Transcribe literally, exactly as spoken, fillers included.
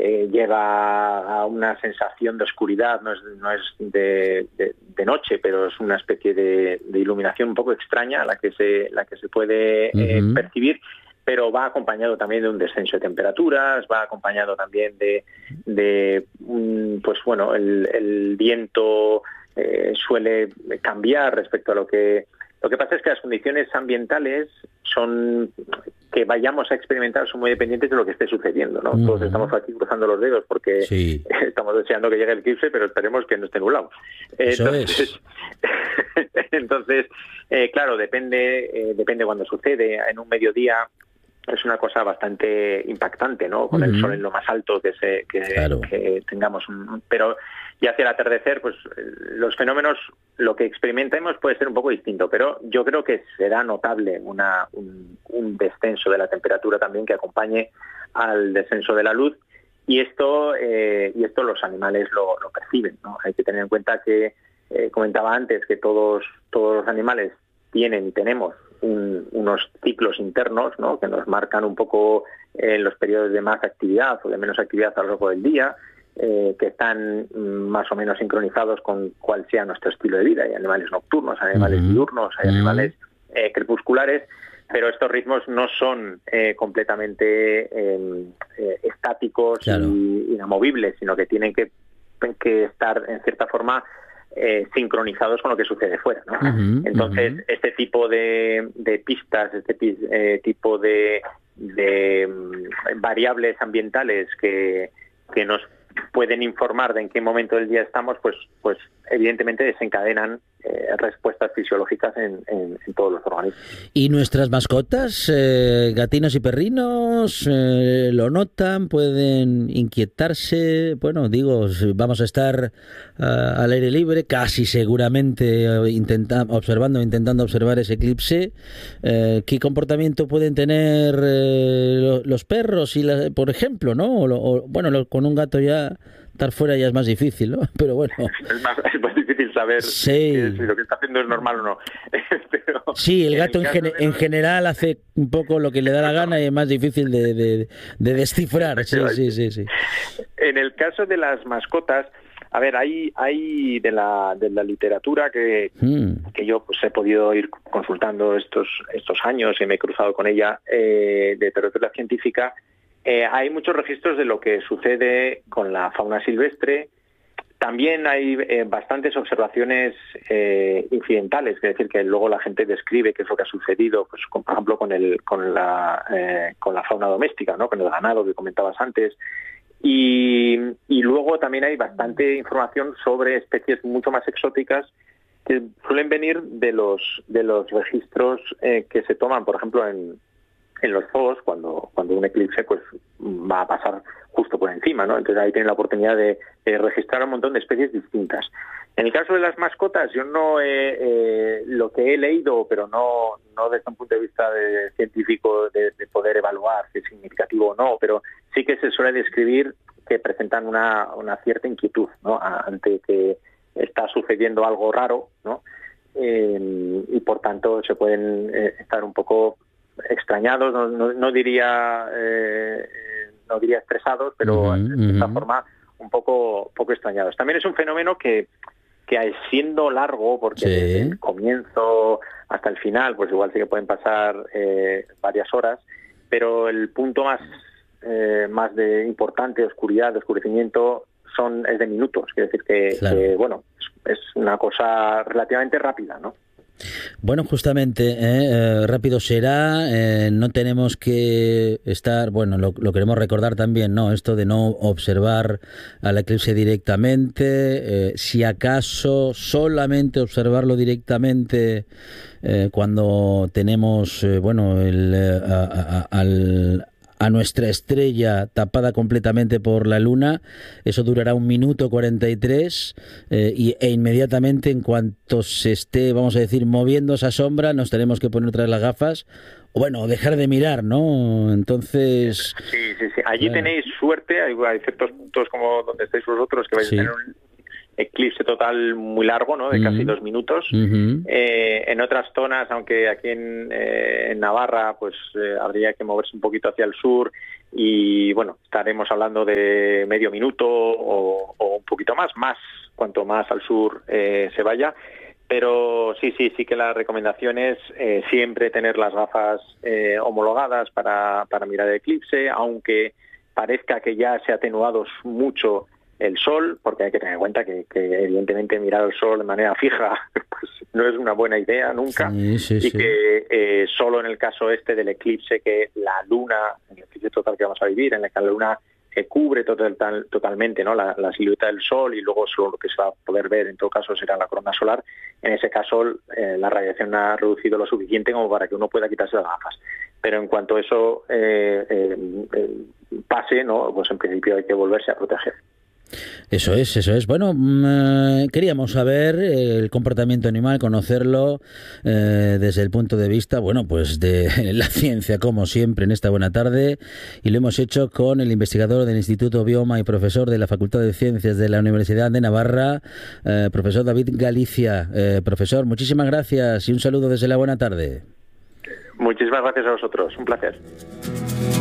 eh, llega a una sensación de oscuridad, no es, no es de, de, de noche, pero es una especie de, de iluminación un poco extraña la que se, la que se puede eh, uh-huh. percibir, pero va acompañado también de un descenso de temperaturas, va acompañado también de, de um, pues bueno, el, el viento eh, suele cambiar respecto a lo que... Lo que pasa es que las condiciones ambientales son que vayamos a experimentar son muy dependientes de lo que esté sucediendo, ¿no? Uh-huh. Todos estamos aquí cruzando los dedos porque sí. estamos deseando que llegue el eclipse, pero esperemos que no esté nublado. Eso entonces, es. entonces eh, claro, depende eh, depende cuando sucede. En un mediodía es una cosa bastante impactante, ¿no? Con uh-huh. el sol en lo más alto que se que, claro. que tengamos, un, pero y hacia el atardecer, pues los fenómenos, lo que experimentemos puede ser un poco distinto, pero yo creo que será notable una, un, un descenso de la temperatura también que acompañe al descenso de la luz, y esto eh, y esto los animales lo, lo perciben, ¿no? Hay que tener en cuenta que, eh, comentaba antes, que todos, todos los animales tienen y tenemos un, unos ciclos internos, ¿no? Que nos marcan un poco eh, los periodos de más actividad o de menos actividad a lo largo del día, Eh, que están más o menos sincronizados con cuál sea nuestro estilo de vida. Hay animales nocturnos, hay animales uh-huh. diurnos, hay uh-huh. animales eh, crepusculares, pero estos ritmos no son eh, completamente eh, eh, estáticos claro. y inamovibles, sino que tienen que, que estar en cierta forma eh, sincronizados con lo que sucede fuera, ¿no? Uh-huh. Entonces, uh-huh. este tipo de, de pistas, este eh, tipo de, de um, variables ambientales que, que nos pueden informar de en qué momento del día estamos, pues, pues evidentemente desencadenan eh, respuestas fisiológicas en, en, en todos los organismos. ¿Y nuestras mascotas, eh, gatinos y perrinos, eh, lo notan? ¿Pueden inquietarse? Bueno, digo, vamos a estar uh, al aire libre, casi seguramente uh, intenta, observando, intentando observar ese eclipse. Eh, ¿Qué comportamiento pueden tener eh, los perros, y la, por ejemplo, ¿no? O, o, bueno, lo, con un gato ya estar fuera ya es más difícil, ¿no? Pero bueno. Es más, es más difícil saber sí. que, si lo que está haciendo es normal o no. Pero sí, el gato en, en, gen- en general hace un poco lo que le da la gana y es más difícil de, de, de descifrar. Sí, sí, sí, sí. En el caso de las mascotas, a ver, hay, hay de la de la literatura que, mm. que yo pues he podido ir consultando estos estos años y me he cruzado con ella, eh, de literatura científica. Eh, hay muchos registros de lo que sucede con la fauna silvestre. También hay eh, bastantes observaciones eh, incidentales, es decir, que luego la gente describe qué es lo que ha sucedido, pues, con, por ejemplo, con el con la eh, con la fauna doméstica, ¿no? Con el ganado que comentabas antes. Y, y luego también hay bastante información sobre especies mucho más exóticas que suelen venir de los de los registros eh, que se toman, por ejemplo, en en los zoos, cuando cuando un eclipse pues va a pasar justo por encima, ¿no? Entonces ahí tienen la oportunidad de, de registrar un montón de especies distintas. En el caso de las mascotas, yo no he, eh, lo que he leído, pero no no desde un punto de vista de, científico de, de poder evaluar si es significativo o no, pero sí que se suele describir que presentan una, una cierta inquietud, ¿no? Ante que está sucediendo algo raro, ¿no? Eh, y por tanto se pueden eh, estar un poco extrañados, no, no, no diría eh, no diría estresados, pero uh-huh, de esta uh-huh. forma un poco poco extrañados. También es un fenómeno que que siendo largo, porque sí. desde el comienzo hasta el final, pues igual sí que pueden pasar eh, varias horas, pero el punto más eh, más de importante, de oscuridad, de oscurecimiento, son es de minutos, quiere decir que, claro. que bueno, es, es una cosa relativamente rápida, ¿no? Bueno, justamente, eh, eh, rápido será, eh, no tenemos que estar, bueno, lo, lo queremos recordar también, ¿no? Esto de no observar al eclipse directamente, eh, si acaso solamente observarlo directamente eh, cuando tenemos, eh, bueno, el, eh, a, a, al... a nuestra estrella tapada completamente por la luna. Eso durará un minuto cuarenta y tres eh, y, e inmediatamente en cuanto se esté, vamos a decir, moviendo esa sombra, nos tenemos que poner otra vez las gafas o bueno, dejar de mirar, ¿no? Entonces... Sí, sí, sí. Allí claro. tenéis suerte, hay, hay ciertos puntos como donde estáis vosotros que vais sí. a tener un eclipse total muy largo, ¿no? De casi uh-huh. dos minutos. Uh-huh. Eh, en otras zonas, aunque aquí en, eh, en Navarra, pues eh, habría que moverse un poquito hacia el sur y, bueno, estaremos hablando de medio minuto o, o un poquito más, más cuanto más al sur eh, se vaya. Pero sí, sí, sí que la recomendación es eh, siempre tener las gafas eh, homologadas para, para mirar el eclipse, aunque parezca que ya se ha atenuado mucho el sol, porque hay que tener en cuenta que, que evidentemente mirar el sol de manera fija pues no es una buena idea nunca, sí, sí, y sí. que eh, solo en el caso este del eclipse, que la luna, el eclipse total que vamos a vivir, en el que la luna que cubre total, totalmente, ¿no? la, la silueta del sol, y luego solo lo que se va a poder ver en todo caso será la corona solar. En ese caso eh, la radiación ha reducido lo suficiente como para que uno pueda quitarse las gafas. Pero en cuanto eso eh, eh, eh, pase, ¿no? Pues en principio hay que volverse a proteger. Eso es, eso es. Bueno, mmm, queríamos saber el comportamiento animal, conocerlo eh, desde el punto de vista, bueno, pues de la ciencia, como siempre, en esta buena tarde, y lo hemos hecho con el investigador del Instituto Bioma y profesor de la Facultad de Ciencias de la Universidad de Navarra, eh, profesor David Galicia. Eh, profesor, muchísimas gracias y un saludo desde la buena tarde. Muchísimas gracias a vosotros, un placer.